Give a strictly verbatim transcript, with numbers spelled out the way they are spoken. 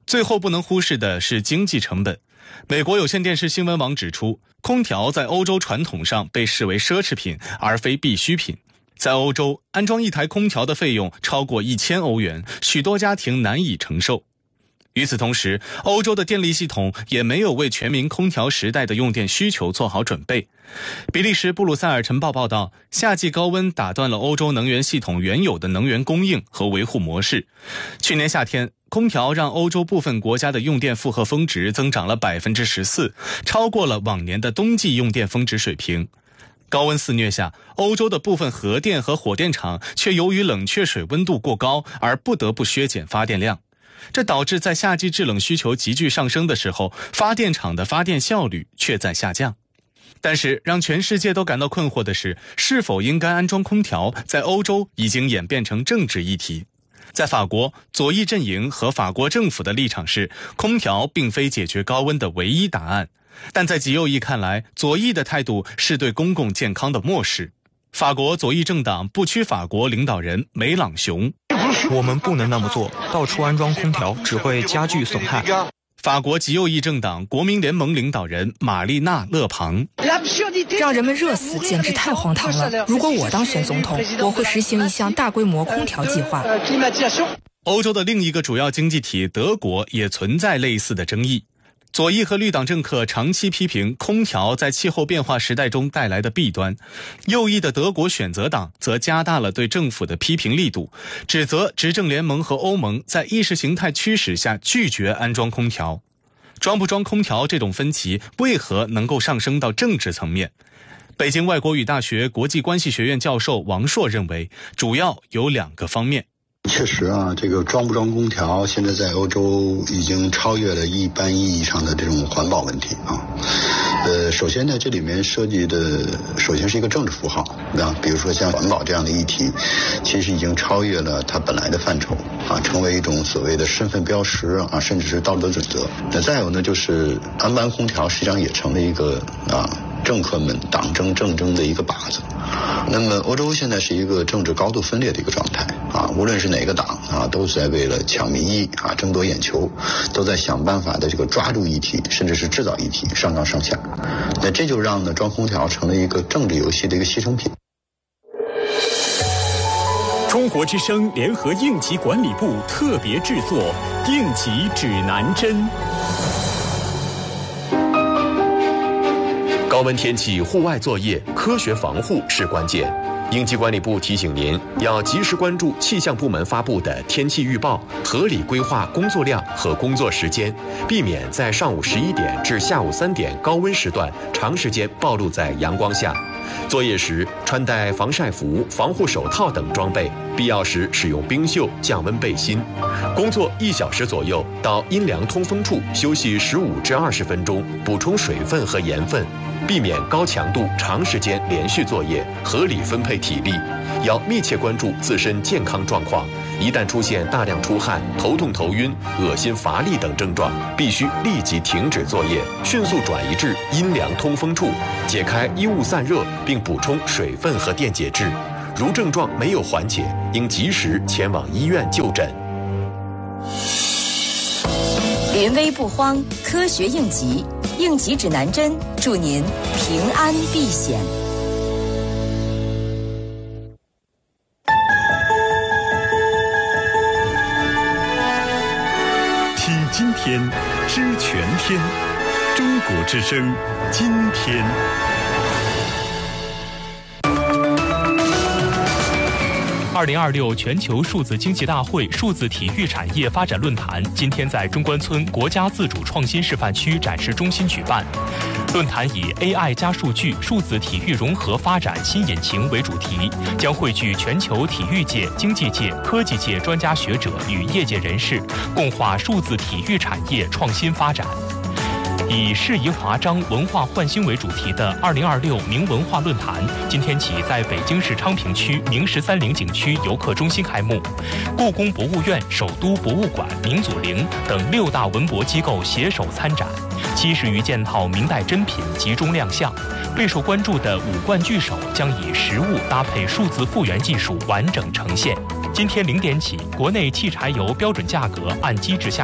最后不能忽视的是经济成本。美国有线电视新闻网指出，空调在欧洲传统上被视为奢侈品，而非必需品。在欧洲，安装一台空调的费用超过一千欧元，许多家庭难以承受。与此同时，欧洲的电力系统也没有为全民空调时代的用电需求做好准备。比利时布鲁塞尔晨报报道，夏季高温打断了欧洲能源系统原有的能源供应和维护模式。去年夏天，空调让欧洲部分国家的用电负荷峰值增长了 百分之十四， 超过了往年的冬季用电峰值水平。高温肆虐下，欧洲的部分核电和火电厂却由于冷却水温度过高而不得不削减发电量。这导致在夏季制冷需求急剧上升的时候，发电厂的发电效率却在下降。但是让全世界都感到困惑的是，是否应该安装空调在欧洲已经演变成政治议题。在法国，左翼阵营和法国政府的立场是，空调并非解决高温的唯一答案。但在极右翼看来，左翼的态度是对公共健康的漠视。法国左翼政党不屈法国领导人梅朗雄， 我们不能那么做，到处安装空调只会加剧损害。 法国极右翼政党国民联盟领导人玛丽娜·勒庞， 让人们热死简直太荒唐了。如果我当选总统，我会实行一项大规模空调计划。 欧洲的另一个主要经济体德国也存在类似的争议。左翼和绿党政客长期批评空调在气候变化时代中带来的弊端，右翼的德国选择党则加大了对政府的批评力度，指责执政联盟和欧盟在意识形态驱使下拒绝安装空调。装不装空调这种分歧为何能够上升到政治层面？北京外国语大学国际关系学院教授王硕认为，主要有两个方面。 确实啊，这个装不装空调现在在欧洲已经超越了一般意义上的这种环保问题啊。呃，首先呢，这里面涉及的首先是一个政治符号啊，比如说像环保这样的议题，其实已经超越了它本来的范畴啊，成为一种所谓的身份标识啊，甚至是道德准则。那再有呢，就是安不安空调实际上也成了一个啊政客们党争政争的一个靶子。那么欧洲现在是一个政治高度分裂的一个状态啊，无论是哪个党啊，都在为了抢民意啊，争夺眼球，都在想办法的这个抓住议题，甚至是制造议题，上纲上线。那这就让呢装空调成了一个政治游戏的一个牺牲品。 中国之声联合应急管理部特别制作《应急指南针》。 高温天气户外作业，科学防护是关键。应急管理部提醒您，要及时关注气象部门发布的天气预报，合理规划工作量和工作时间，避免在上午十一点至下午三点高温时段长时间暴露在阳光下。作业时穿戴防晒服、防护手套等装备，必要时使用冰袖降温背心。工作一小时左右，到阴凉通风处休息十五至二十分钟，补充水分和盐分。避免高强度长时间连续作业，合理分配体力，要密切关注自身健康状况。一旦出现大量出汗、头痛头晕、恶心乏力等症状，必须立即停止作业，迅速转移至阴凉通风处，解开衣物散热，并补充水分和电解质。如症状没有缓解，应及时前往医院就诊。 临危不慌，科学应急。应急指南针，祝您平安避险。 听今天，知全天。中国之声，今天。 二零二六全球数字经济大会数字体育产业发展论坛今天在中关村国家自主创新示范区展示中心举办。论坛以 A I 加数据、数字体育融合发展新引擎为主题，将汇聚全球体育界、经济界、科技界专家学者与业界人士，共话数字体育产业创新发展。以适宜华章、文化焕新为主题的二零二六明文化论坛，今天起在北京市昌平区明十三陵景区游客中心开幕。故宫博物院、首都博物馆、明祖陵等六大文博机构携手参展，七十余件套明代珍品集中亮相。备受关注的五冠巨手将以实物搭配数字复原技术完整呈现。今天零点起，国内汽柴油标准价格按机制下